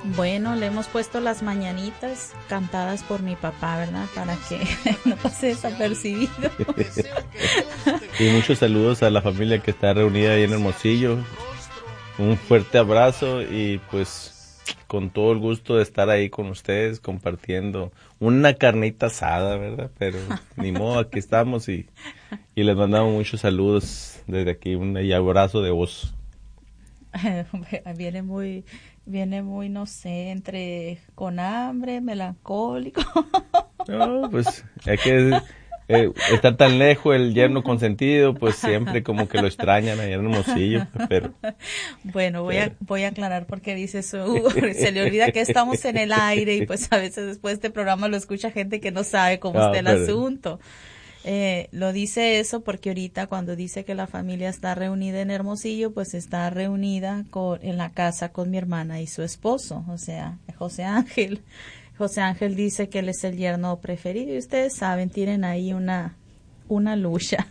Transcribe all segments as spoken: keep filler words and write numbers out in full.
Bueno, le hemos puesto las mañanitas cantadas por mi papá, ¿verdad? Para que no pase desapercibido. Y muchos saludos a la familia que está reunida ahí en Hermosillo. Un fuerte abrazo y pues con todo el gusto de estar ahí con ustedes compartiendo una carnita asada, ¿verdad? Pero ni modo, aquí estamos y, y les mandamos muchos saludos desde aquí, un abrazo de voz. Viene muy, viene muy, no sé, entre con hambre, melancólico. No, pues hay que eh, estar tan lejos el yerno consentido, pues siempre como que lo extrañan allá en Hermosillo, pero... Bueno, voy a, voy a aclarar porque dice eso, se le olvida que estamos en el aire y pues a veces después de este programa lo escucha gente que no sabe cómo Ah, está el pero- asunto. Eh, lo dice eso porque ahorita cuando dice que la familia está reunida en Hermosillo, pues está reunida con, en la casa con mi hermana y su esposo, o sea, José Ángel. José Ángel dice que él es el yerno preferido y ustedes saben, tienen ahí una, una lucha.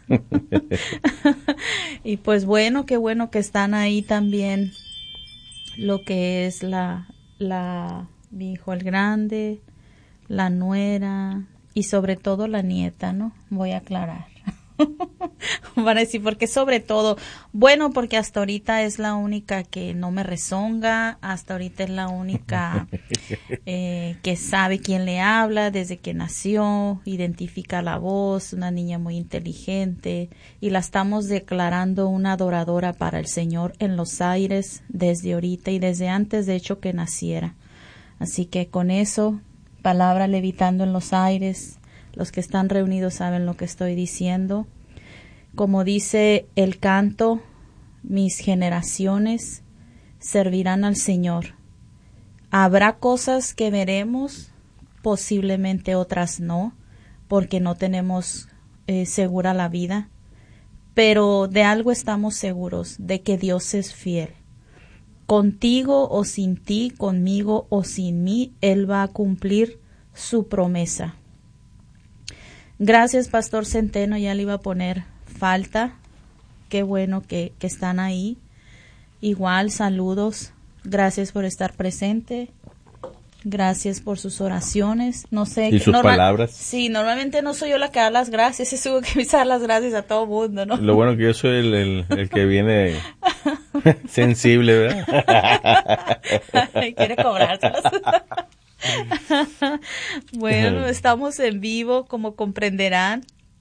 Y pues bueno, qué bueno que están ahí también lo que es la, la, mi hijo el grande, la nuera y sobre todo la nieta, ¿no? Voy a aclarar. Van a decir, porque sobre todo, bueno, porque hasta ahorita es la única que no me rezonga, hasta ahorita es la única eh, que sabe quién le habla desde que nació, identifica la voz, una niña muy inteligente y la estamos declarando una adoradora para el Señor en los aires desde ahorita y desde antes de hecho que naciera. Así que con eso, palabra levitando en los aires, los que están reunidos saben lo que estoy diciendo. Como dice el canto, mis generaciones servirán al Señor. Habrá cosas que veremos, posiblemente otras no, porque no tenemos eh, segura la vida, pero de algo estamos seguros, de que Dios es fiel. Contigo o sin ti, conmigo o sin mí, Él va a cumplir su promesa. Gracias, Pastor Centeno, ya le iba a poner falta. Qué bueno que, que están ahí. Igual, saludos. Gracias por estar presente. Gracias por sus oraciones. No sé. Y sus normal, palabras. Sí, normalmente no soy yo la que da las gracias, es tú que me da las gracias a todo mundo, ¿no? Lo bueno que yo soy el, el, el que viene sensible, ¿verdad? Quiere cobrárselos. Bueno, estamos en vivo, como comprenderán.